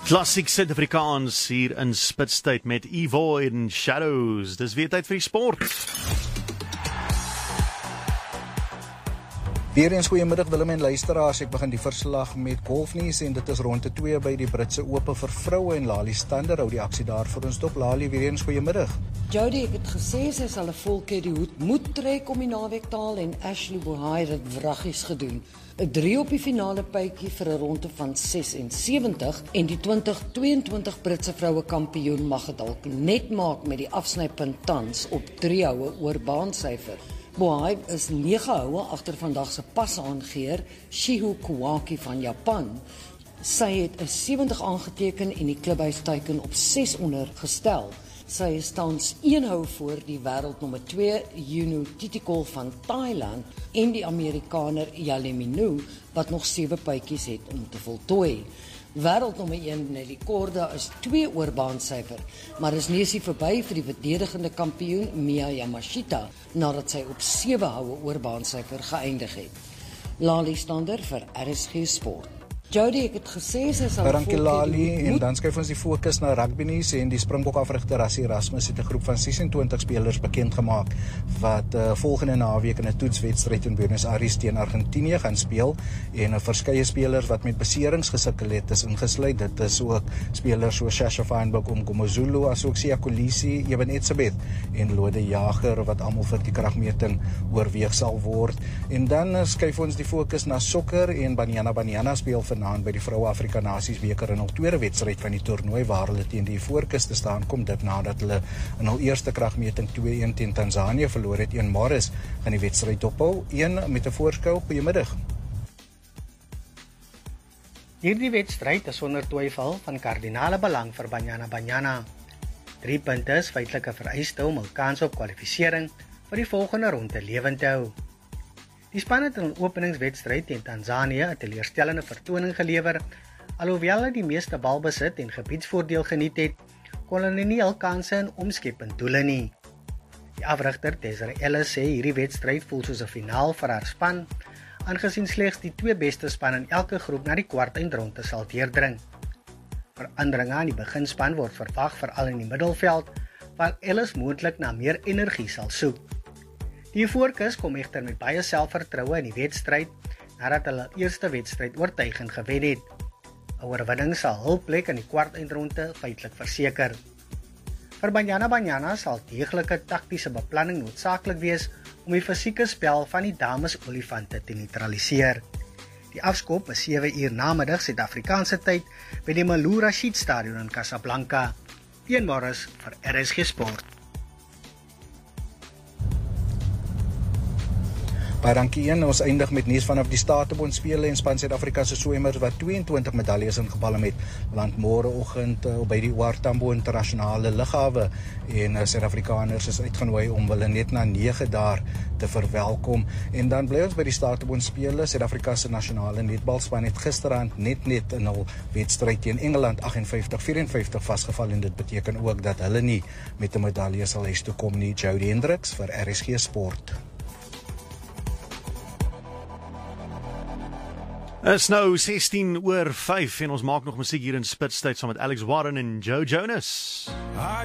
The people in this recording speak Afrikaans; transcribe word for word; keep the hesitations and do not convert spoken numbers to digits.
Klassiek Suid-Afrikaans hier in Spitstyd met Evoid en Shadows. Dis weer tyd vir die sport. Weer eens goeiemiddag Willem en luisteraars, ek begin die verslag met golfnuus en dit is ronde twee by die Britse Ope vir vroue en Lali Stander hou die aksie daar vir ons dop. Lali, weer eens goeiemiddag. Jody, ek het gesê sy sal 'n volkie die hoed moet trek om die naweek te haal en Ashley Bohai het dit wraggies gedoen. 'n drie op die finale pytjie vir 'n ronde van ses en sewentig en die twintig tweeëntwintig Britse vroue kampioen mag dit dalk net maak met die afsnypunt tans op drie houe oor baansyfer. Bohai is nege houe agter vandag se pasaangeer Shiho Kawaki van Japan. Sy het 'n sewentig aangeteken en die klubhuisteiken op ses onder gestel. Sy staan een hou voor die wêreldnommer twee Yuno Titikol van Thailand en die Amerikaner Yaleminu wat nog sewe pytjies het om te voltooi. Wêreldnommer een Nelly Korda is twee oor baansyfer, maar is neusie verby vir die verdedigende kampioen Mia Yamashita nadat sy op sewe houe oor baansyfer geëindig het. Lali Stander vir R S G Sport. Jody, ek het gesê sy sal Dankie Lali, en dan skuif ons die fokus na rugby nuus en die Springbok afrigter Rassie Erasmus het 'n groep van sesentwintig spelers bekend gemaak wat uh, volgende naweek in 'n toetswedstryd in Buenos Aires teen Argentinië gaan speel en 'n uh, verskeie spelers wat met beserings gesukkel het is ingesluit. Dit is ook spelers soos Shasha Feinberg, Umgomozulu, asook Siya Kolisi, Eben Etzebeth en Lode Jager wat almal vir die kragmeting oorweeg sal word. En dan uh, skuif ons die fokus na sokker en Banyana Banyana speel vanaand by die Vroue Afrika Nasies beker in hul tweede wedstryd van die toernooi waar hulle teen die Ivoorkus te staan kom dit nadat hulle in hul eerste kragmeting twee-een teen Tanzanië verloor het. Een Morris gaan die wedstryd dophou, een met 'n voorskou. Goeiemiddag. Hierdie wedstryd is sonder twyfel van kardinale belang vir Banyana Banyana. Drie punte is feitelik 'n vereiste om hul kans op kwalifisering vir die volgende ronde lewend te hou. Die span het in 'n openingswedstryd teen Tanzanië 'n teleurstellende vertoning gelewer. Alhoewel hulle die meeste balbesit en gebiedsvoordeel geniet het, kon hulle nie al kansse in omskepend doele nie. Die afrigter Desiree Ellis sê hierdie wedstryd voel soos 'n finaal vir haar span, aangesien slegs die twee beste spanne in elke groep na die kwartfinale sal deurdring. Veranderinge aan die beginspan word verwag veral in die middelveld, waar Ellis moontlik na meer energie sal soek. Die Ivoorkus kom egter met baie selfvertroue in die wedstryd nadat hulle eerste wedstryd oortuigend gewen het. 'n Oorwinning sal hul plek in die kwartfinale feitelik verseker. Vir Banyana Banyana sal deeglike taktiese beplanning noodsaaklik wees om die fisieke spel van die dames olifante te neutraliseer. Die afskop is sewe uur namiddag Suid-Afrikaanse tyd by die Malou Rashid Stadion in Casablanca. Een Morris vir R S G Sport. Baie dankie een, ons eindig met nuus vanaf die Statebond spele en span Suid-Afrika se swemmers wat tweeëntwintig medaljes ingepalm het, land môreoggend uh, by die O R Tambo internasionale lughawe en uh, Suid-Afrikaners is uitgenooi om hulle net na nege daar te verwelkom. En dan bly ons by die Statebond spele. Suid-Afrika se nasionale netbalspan het gisterand net net in hul wedstryd teen Engeland agt en vyftig vir vyf en vyftig vasgeval en dit beteken ook dat hulle nie met 'n medalje sal huis toe kom nie. Jody Hendricks vir R S G Sport. Is nou sestien oor vyf en ons maak nog musiek hier in Spitstyd saam met Alex Warren en Joe Jonas.